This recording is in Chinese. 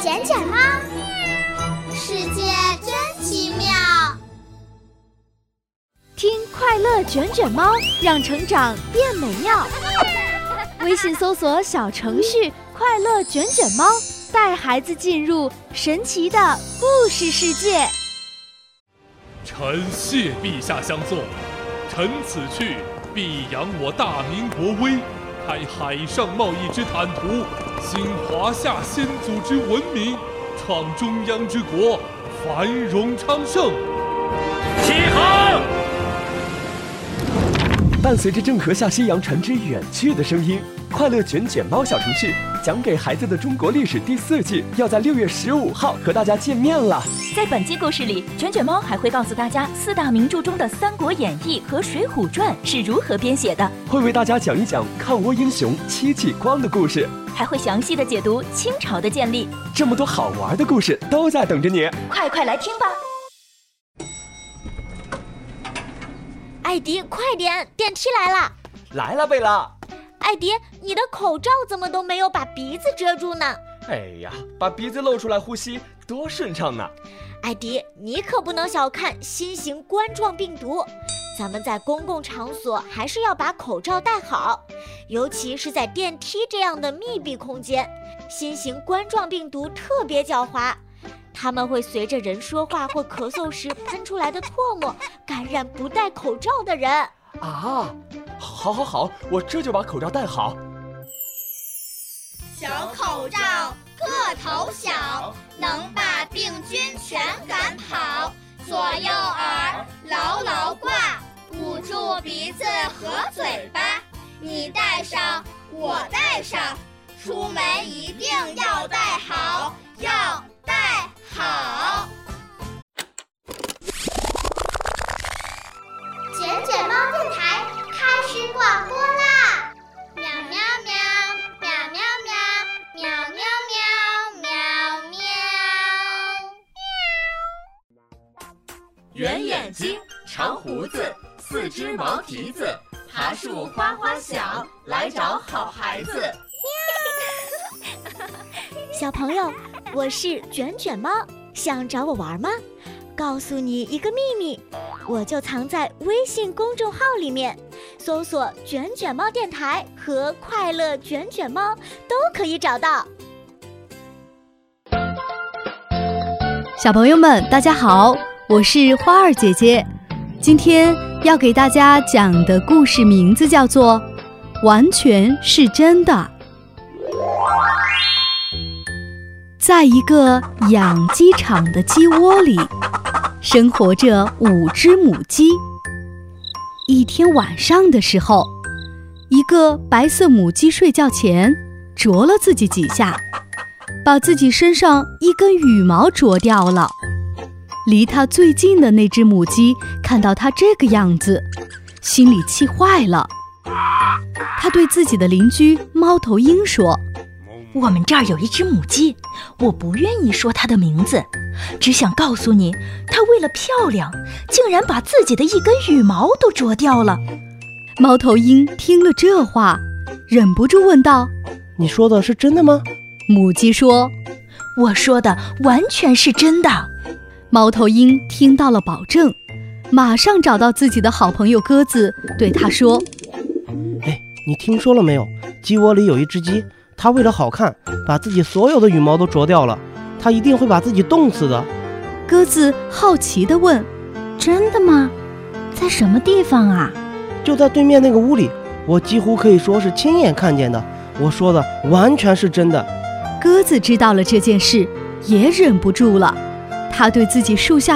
卷卷猫，世界真奇妙。 听快乐卷卷猫，让成长变美妙。微信搜索小程序快乐卷卷猫，带孩子进入神奇的故事世界。 臣谢陛下相送，臣此去必扬我大明国威，开海上贸易之坦途，兴华夏先祖之文明，创中央之国，繁荣昌盛。 起航！ 伴随着郑和下西洋船只远去的声音，快乐卷卷猫小程序讲给孩子的中国历史第4季要在6月15号和大家见面了。 在本期故事里，卷卷猫还会告诉大家4大名著中的《三国演义》和《水浒传》是如何编写的， 会为大家讲一讲抗倭英雄戚继光的故事， 还会详细的解读清朝的建立。 这么多好玩的故事都在等着你， 快来听吧！ 艾迪，快点，电梯来了！ 来了，贝拉。 艾迪，你的口罩怎么都没有把鼻子遮住呢？ 哎呀，把鼻子露出来呼吸多顺畅呢！ 艾迪，你可不能小看新型冠状病毒，咱们在公共场所还是要把口罩戴好，尤其是在电梯这样的密闭空间。新型冠状病毒特别狡猾，它们会随着人说话或咳嗽时喷出来的唾沫感染不戴口罩的人。 啊，好，我这就把口罩戴好。 小口罩个头小，能把病菌全赶跑。左右耳牢挂，捂住鼻子和嘴巴。你戴上，我戴上，出门一定要戴好，要戴好。卷卷猫电台开始广播啦！喵喵喵，喵喵喵，喵喵喵，喵喵。 圆眼睛，长胡子，4只毛蹄子，爬树花花小，来找好孩子。 小朋友，我是卷卷猫，想找我玩吗？告诉你一个秘密，我就藏在微信公众号里面，搜索卷卷猫电台和快乐卷卷猫都可以找到。 小朋友们大家好，我是花儿姐姐，今天要给大家讲的故事名字叫做完全是真的。在一个养鸡场的鸡窝里，生活着5只母鸡。一天晚上的时候，一个白色母鸡睡觉前啄了自己几下，把自己身上一根羽毛啄掉了。离它最近的那只母鸡看到它这个样子，心里气坏了。它对自己的邻居猫头鹰说： 我们这儿有一只母鸡，我不愿意说它的名字，只想告诉你，它为了漂亮，竟然把自己的一根羽毛都啄掉了。 猫头鹰听了这话，忍不住问道： 你说的是真的吗？ 母鸡说： 我说的完全是真的。 猫头鹰听到了保证，马上找到自己的好朋友鸽子，对他说： 哎，你听说了没有？鸡窝里有一只鸡，它为了好看，把自己所有的羽毛都啄掉了，它一定会把自己冻死的。 鸽子好奇地问：真的吗？在什么地方啊？ 就在对面那个屋里，我几乎可以说是亲眼看见的，我说的完全是真的。 鸽子知道了这件事，也忍不住了，他对自己树下